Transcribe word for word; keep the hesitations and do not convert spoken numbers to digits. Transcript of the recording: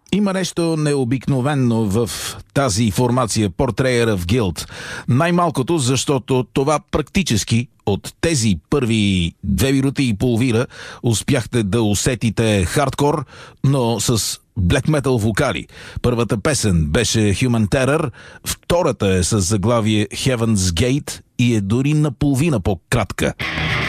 Има нещо необикновено в тази формация Portrayer of Guilt. Най-малкото, защото това практически от тези първи две минути и половина успяхте да усетите хардкор, но с black metal вокали. Първата песен беше Human Terror, втората е с заглавие Heaven's Gate и е дори наполовина по-кратка.